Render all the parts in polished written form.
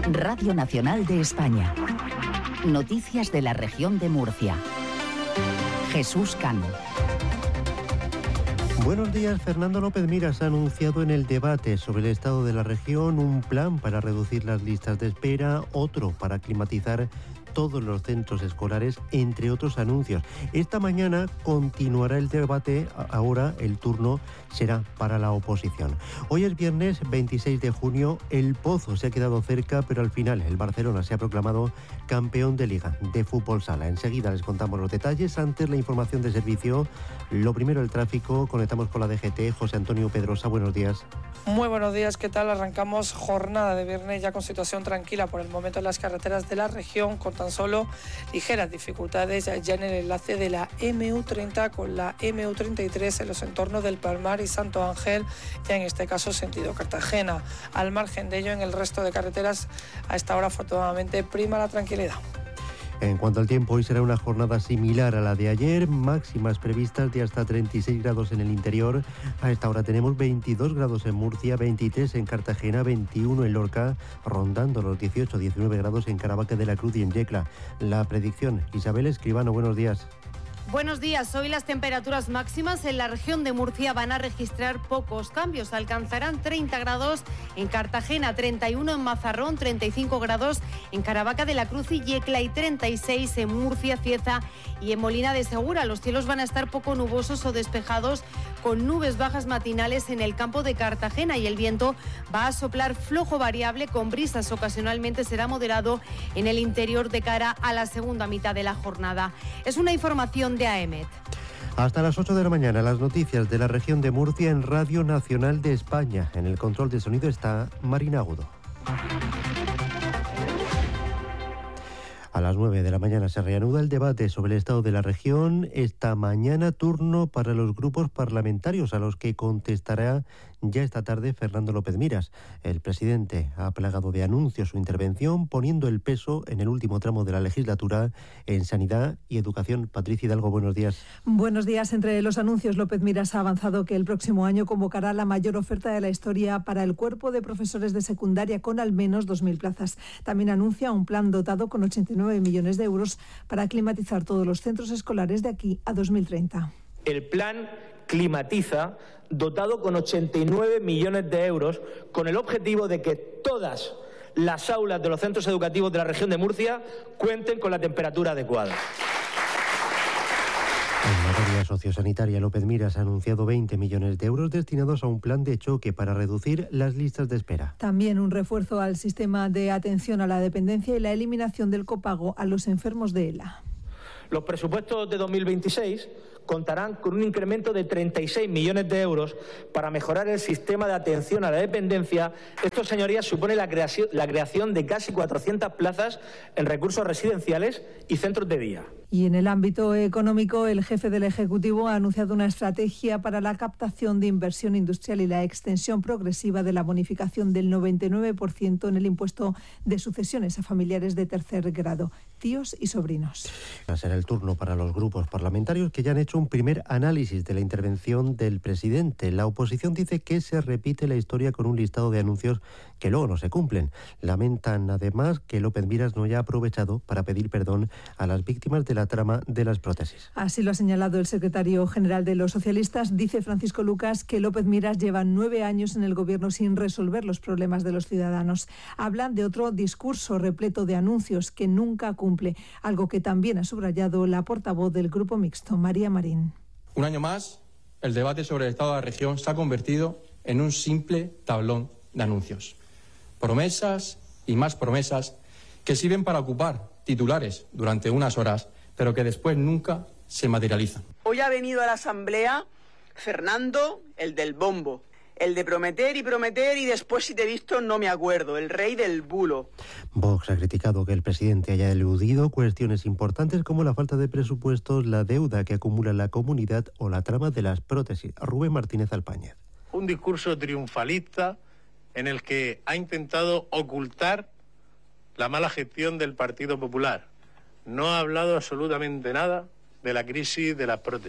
Radio Nacional de España. Noticias de la región de Murcia. Jesús Cano. Buenos días. Fernando López Miras ha anunciado en el debate sobre el estado de la región un plan para reducir las listas de espera, otro para climatizar todos los centros escolares, entre otros anuncios. Esta mañana continuará el debate, ahora el turno será para la oposición. Hoy es viernes 26 de junio, el Pozo se ha quedado cerca, pero al final el Barcelona se ha proclamado campeón de Liga de Fútbol Sala. Enseguida les contamos los detalles, antes la información de servicio. Lo primero, el tráfico, conectamos con la DGT. José Antonio Pedrosa, buenos días. Muy buenos días, ¿qué tal? Arrancamos jornada de viernes ya con situación tranquila por el momento en las carreteras de la región, con tan solo ligeras dificultades ya en el enlace de la MU30 con la MU33 en los entornos del Palmar y Santo Ángel, ya en este caso sentido Cartagena. Al margen de ello, en el resto de carreteras a esta hora afortunadamente prima la tranquilidad. En cuanto al tiempo, hoy será una jornada similar a la de ayer, máximas previstas de hasta 36 grados en el interior. A esta hora tenemos 22 grados en Murcia, 23 en Cartagena, 21 en Lorca, rondando los 18-19 grados en Caravaca de la Cruz y en Yecla. La predicción, Isabel Escribano, buenos días. Buenos días. Hoy las temperaturas máximas en la región de Murcia van a registrar pocos cambios. Alcanzarán 30 grados en Cartagena, 31 en Mazarrón, 35 grados en Caravaca de la Cruz y Yecla y 36 en Murcia, Cieza y en Molina de Segura. Los cielos van a estar poco nubosos o despejados con nubes bajas matinales en el campo de Cartagena y el viento va a soplar flojo variable con brisas. Ocasionalmente será moderado en el interior de cara a la segunda mitad de la jornada. Es una información de AEMET. Hasta las 8 de la mañana, las noticias de la región de Murcia en Radio Nacional de España. En el control de sonido está Marina Agudo. A las 9 de la mañana se reanuda el debate sobre el estado de la región. Esta mañana turno para los grupos parlamentarios, a los que contestará ya esta tarde Fernando López Miras. El presidente ha plagado de anuncios su intervención, poniendo el peso en el último tramo de la legislatura en sanidad y educación. Patricia Hidalgo, buenos días. Buenos días. Entre los anuncios, López Miras ha avanzado que el próximo año convocará la mayor oferta de la historia para el cuerpo de profesores de secundaria, con al menos 2.000 plazas. También anuncia un plan dotado con 89 millones de euros para climatizar todos los centros escolares de aquí a 2030. El plan climatiza, dotado con 89 millones de euros, con el objetivo de que todas las aulas de los centros educativos de la región de Murcia cuenten con la temperatura adecuada. En materia sociosanitaria, López Miras ha anunciado 20 millones de euros destinados a un plan de choque para reducir las listas de espera. También un refuerzo al sistema de atención a la dependencia y la eliminación del copago a los enfermos de ELA. Los presupuestos de 2026 contarán con un incremento de 36 millones de euros para mejorar el sistema de atención a la dependencia. Esto, señorías, supone la creación de casi 400 plazas en recursos residenciales y centros de día. Y en el ámbito económico, el jefe del Ejecutivo ha anunciado una estrategia para la captación de inversión industrial y la extensión progresiva de la bonificación del 99% en el impuesto de sucesiones a familiares de tercer grado, tíos y sobrinos. Va a ser el turno para los grupos parlamentarios, que ya han hecho un primer análisis de la intervención del presidente. La oposición dice que se repite la historia con un listado de anuncios que luego no se cumplen. Lamentan además que López Miras no haya aprovechado para pedir perdón a las víctimas de la trama de las prótesis. Así lo ha señalado el secretario general de los socialistas. Dice Francisco Lucas que López Miras lleva 9 años en el gobierno sin resolver los problemas de los ciudadanos. Hablan de otro discurso repleto de anuncios que nunca cumple, algo que también ha subrayado la portavoz del Grupo Mixto, María Marín. Un año más, el debate sobre el estado de la región se ha convertido en un simple tablón de anuncios. Promesas y más promesas que sirven para ocupar titulares durante unas horas, pero que después nunca se materializan. Hoy ha venido a la Asamblea Fernando, el del bombo, el de prometer y después si te he visto no me acuerdo, el rey del bulo. Vox ha criticado que el presidente haya eludido cuestiones importantes como la falta de presupuestos, la deuda que acumula la comunidad o la trama de las prótesis. Rubén Martínez Alpáñez. Un discurso triunfalista en el que ha intentado ocultar la mala gestión del Partido Popular. No ha hablado absolutamente nada de la crisis de las prótesis.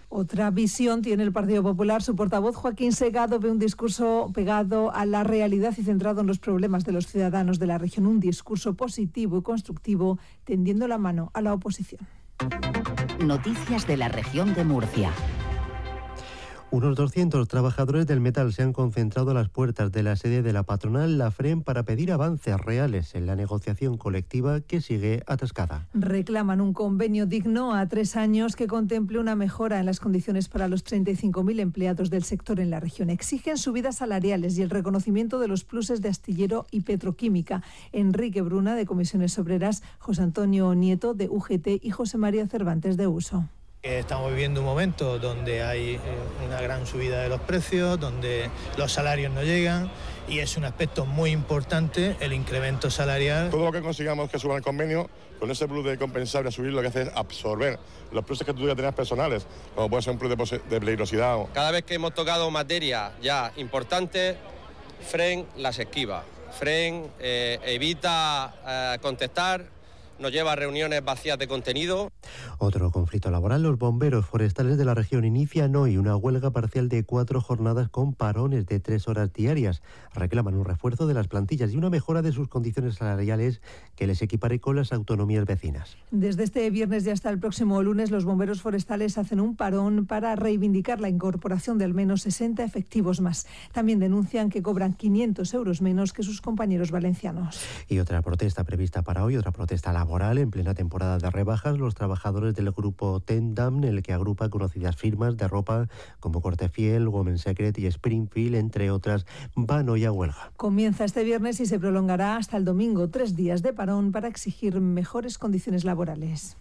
Otra visión tiene el Partido Popular. Su portavoz, Joaquín Segado, ve un discurso pegado a la realidad y centrado en los problemas de los ciudadanos de la región. Un discurso positivo y constructivo, tendiendo la mano a la oposición. Noticias de la región de Murcia. Unos 200 trabajadores del metal se han concentrado a las puertas de la sede de la patronal, la FREN, para pedir avances reales en la negociación colectiva que sigue atascada. Reclaman un convenio digno a 3 años que contemple una mejora en las condiciones para los 35.000 empleados del sector en la región. Exigen subidas salariales y el reconocimiento de los pluses de astillero y petroquímica. Enrique Bruna, de Comisiones Obreras, José Antonio Nieto, de UGT, y José María Cervantes, de Uso. Estamos viviendo un momento donde hay una gran subida de los precios, donde los salarios no llegan, y es un aspecto muy importante el incremento salarial. Todo lo que consigamos que suba el convenio, con ese plus de compensar y subir, lo que hace es absorber los pluses que tú ya tenías personales, como puede ser un plus de peligrosidad. Cada vez que hemos tocado materia ya importante, FREN las esquiva. FREN evita contestar, nos lleva a reuniones vacías de contenido. Otro conflicto laboral. Los bomberos forestales de la región inician hoy una huelga parcial de 4 jornadas con parones de 3 horas diarias. Reclaman un refuerzo de las plantillas y una mejora de sus condiciones salariales que les equipare con las autonomías vecinas. Desde este viernes y hasta el próximo lunes, los bomberos forestales hacen un parón para reivindicar la incorporación de al menos 60 efectivos más. También denuncian que cobran 500 euros menos que sus compañeros valencianos. Y otra protesta prevista para hoy, otra protesta laboral en plena temporada de rebajas. Los trabajadores del grupo Tendam, el que agrupa conocidas firmas de ropa como Cortefiel, Women's Secret y Springfield, entre otras, van hoy a huelga. Comienza este viernes y se prolongará hasta el domingo. 3 días de parón para exigir mejores condiciones laborales.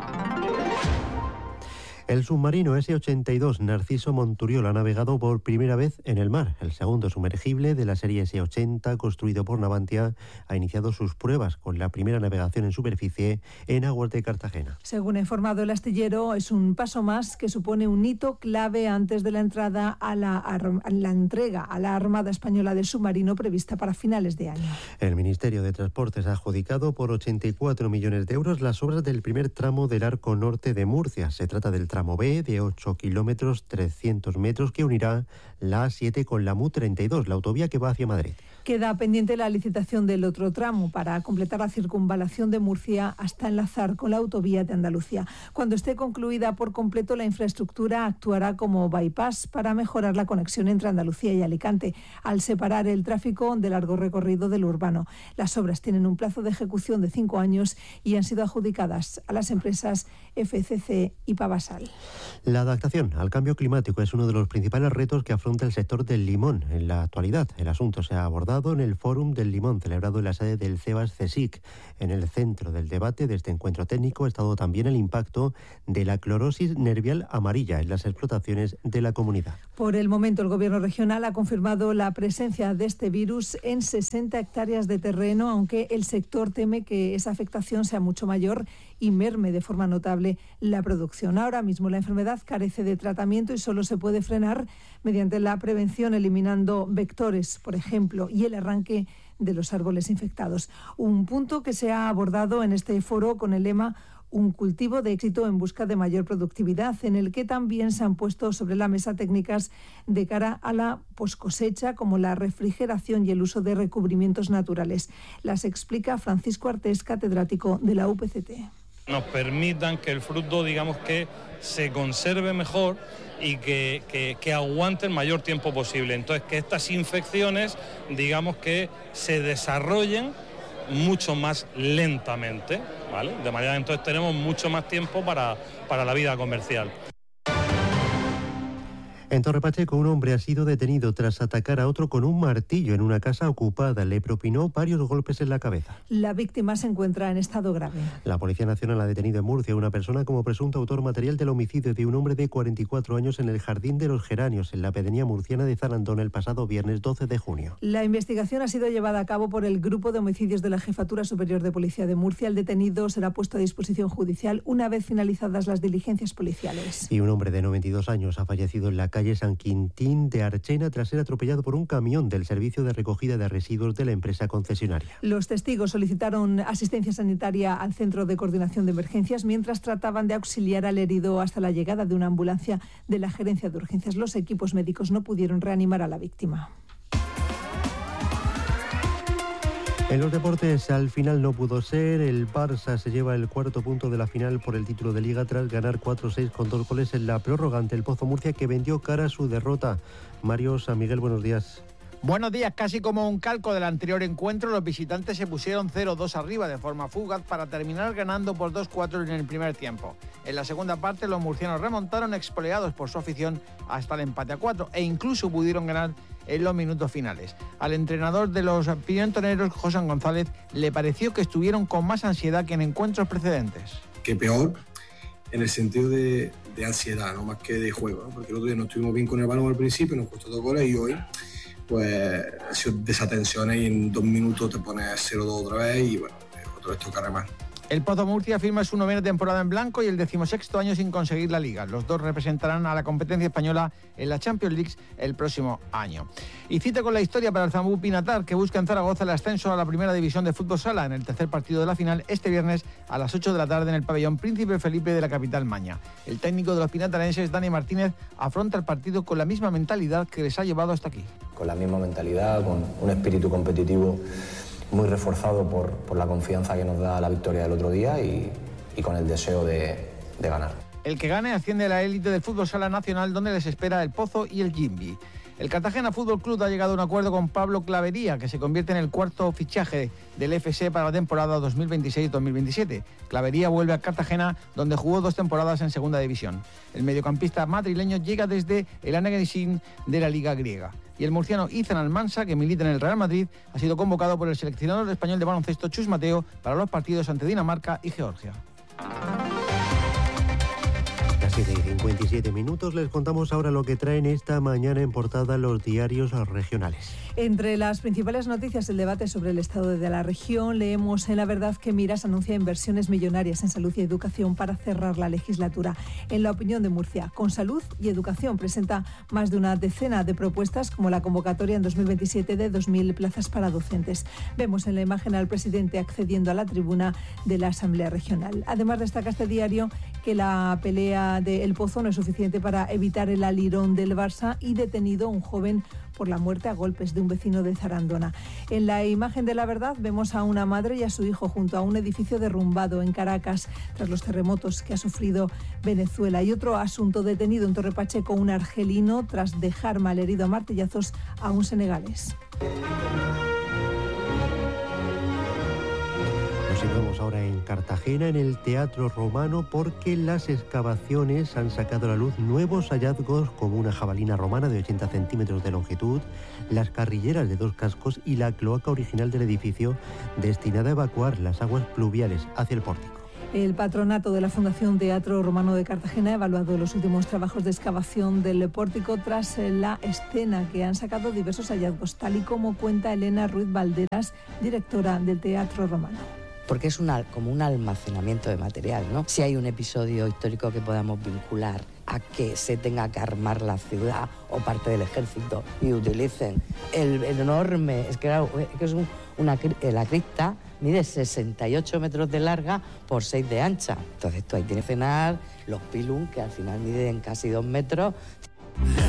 El submarino S-82 Narciso Monturiol ha navegado por primera vez en el mar. El segundo sumergible de la serie S-80, construido por Navantia, ha iniciado sus pruebas con la primera navegación en superficie en aguas de Cartagena. Según ha informado el astillero, es un paso más que supone un hito clave antes de la entrada a la entrega a la Armada Española del submarino prevista para finales de año. El Ministerio de Transportes ha adjudicado por 84 millones de euros las obras del primer tramo del Arco Norte de Murcia. Se trata del tramo B de 8 kilómetros 300 metros que unirá la A7 con la MU32, la autovía que va hacia Madrid. Queda pendiente la licitación del otro tramo para completar la circunvalación de Murcia hasta enlazar con la autovía de Andalucía. Cuando esté concluida por completo, la infraestructura actuará como bypass para mejorar la conexión entre Andalucía y Alicante, al separar el tráfico de largo recorrido del urbano. Las obras tienen un plazo de ejecución de 5 años y han sido adjudicadas a las empresas FCC y Pavasal. La adaptación al cambio climático es uno de los principales retos que afronta el sector del limón en la actualidad. El asunto se ha abordado en el Fórum del Limón, celebrado en la sede del CEBAS-CSIC. En el centro del debate de este encuentro técnico ha estado también el impacto de la clorosis nervial amarilla en las explotaciones de la comunidad. Por el momento, el Gobierno regional ha confirmado la presencia de este virus en 60 hectáreas de terreno, aunque el sector teme que esa afectación sea mucho mayor y merme de forma notable la producción. Ahora mismo la enfermedad carece de tratamiento y solo se puede frenar mediante la prevención, eliminando vectores, por ejemplo, y el arranque de los árboles infectados. Un punto que se ha abordado en este foro con el lema Un cultivo de éxito en busca de mayor productividad, en el que también se han puesto sobre la mesa técnicas de cara a la poscosecha, como la refrigeración y el uso de recubrimientos naturales. Las explica Francisco Artés, catedrático de la UPCT. Nos permitan que el fruto, digamos, que se conserve mejor y que aguante el mayor tiempo posible. Entonces, que estas infecciones, digamos, que se desarrollen mucho más lentamente, ¿vale? De manera que entonces tenemos mucho más tiempo para la vida comercial. En Torre Pacheco, un hombre ha sido detenido tras atacar a otro con un martillo en una casa ocupada. Le propinó varios golpes en la cabeza. La víctima se encuentra en estado grave. La Policía Nacional ha detenido en Murcia a una persona como presunto autor material del homicidio de un hombre de 44 años en el Jardín de los Geranios, en la pedanía murciana de Zarandón, el pasado viernes 12 de junio. La investigación ha sido llevada a cabo por el Grupo de Homicidios de la Jefatura Superior de Policía de Murcia. El detenido será puesto a disposición judicial una vez finalizadas las diligencias policiales. Y un hombre de 92 años ha fallecido en la calle San Quintín de Archena tras ser atropellado por un camión del servicio de recogida de residuos de la empresa concesionaria. Los testigos solicitaron asistencia sanitaria al Centro de Coordinación de Emergencias mientras trataban de auxiliar al herido hasta la llegada de una ambulancia de la Gerencia de Urgencias. Los equipos médicos no pudieron reanimar a la víctima. En los deportes, al final no pudo ser. El Barça se lleva el cuarto punto de la final por el título de Liga tras ganar 4-6 con 2 goles en la prórroga ante el Pozo Murcia, que vendió cara a su derrota. Mario San Miguel, buenos días. Buenos días. Casi como un calco del anterior encuentro, los visitantes se pusieron 0-2 arriba de forma fugaz para terminar ganando por 2-4 en el primer tiempo. En la segunda parte, los murcianos remontaron expoliados por su afición hasta el empate a 4 e incluso pudieron ganar en los minutos finales. Al entrenador de los pimentoneros, José González, le pareció que estuvieron con más ansiedad que en encuentros precedentes. Que peor en el sentido de ansiedad, no más que de juego, ¿no? Porque el otro día no estuvimos bien con el balón al principio, nos costó 2 goles y hoy pues ha sido desatenciones y en 2 minutos te pones 0-2 otra vez y bueno, otra vez toca remar. El Pozo Murcia firma su 9ª temporada en blanco y el 16º año sin conseguir la Liga. Los dos representarán a la competencia española en la Champions League el próximo año. Y cita con la historia para el Zambú Pinatar, que busca en Zaragoza el ascenso a la Primera División de Fútbol Sala en el tercer partido de la final este viernes a las 8 de la tarde en el pabellón Príncipe Felipe de la capital maña. El técnico de los pinatarenses, Dani Martínez, afronta el partido con la misma mentalidad que les ha llevado hasta aquí. Con la misma mentalidad, con un espíritu competitivo muy reforzado por la confianza que nos da la victoria del otro día y con el deseo de ganar. El que gane asciende a la élite del fútbol sala nacional, donde les espera el Pozo y el Jimbi. El Cartagena Fútbol Club ha llegado a un acuerdo con Pablo Clavería, que se convierte en el cuarto fichaje del FC para la temporada 2026-2027. Clavería vuelve a Cartagena, donde jugó 2 temporadas en segunda división. El mediocampista madrileño llega desde el Anegasin de la Liga griega. Y el murciano Izan Almansa, que milita en el Real Madrid, ha sido convocado por el seleccionador español de baloncesto Chus Mateo para los partidos ante Dinamarca y Georgia. Las 7:57 les contamos ahora lo que traen esta mañana en portada los diarios regionales. Entre las principales noticias, el debate sobre el estado de la región. Leemos en La Verdad que Miras anuncia inversiones millonarias en salud y educación para cerrar la legislatura. En La Opinión de Murcia, con salud y educación, presenta más de una decena de propuestas, como la convocatoria en 2027 de 2.000 plazas para docentes. Vemos en la imagen al presidente accediendo a la tribuna de la Asamblea Regional. Además, destaca este diario que la pelea de El Pozo no es suficiente para evitar el alirón del Barça y detenido un joven por la muerte a golpes de un vecino de Zarandona. En la imagen de La Verdad vemos a una madre y a su hijo junto a un edificio derrumbado en Caracas tras los terremotos que ha sufrido Venezuela. Y otro asunto: detenido en Torre Pacheco un argelino tras dejar malherido a martillazos a un senegalés. Nos situamos ahora en Cartagena, en el Teatro Romano, porque las excavaciones han sacado a la luz nuevos hallazgos como una jabalina romana de 80 centímetros de longitud, las carrilleras de 2 cascos y la cloaca original del edificio destinada a evacuar las aguas pluviales hacia el pórtico. El patronato de la Fundación Teatro Romano de Cartagena ha evaluado los últimos trabajos de excavación del pórtico tras la escena, que han sacado diversos hallazgos, tal y como cuenta Elena Ruiz Valderas, directora del Teatro Romano. Porque es como un almacenamiento de material, ¿no? Si hay un episodio histórico que podamos vincular a que se tenga que armar la ciudad o parte del ejército y utilicen el enorme, es que es la cripta mide 68 metros de larga por 6 de ancha. Entonces tú ahí tienes que cenar los pilum, que al final miden casi 2 metros.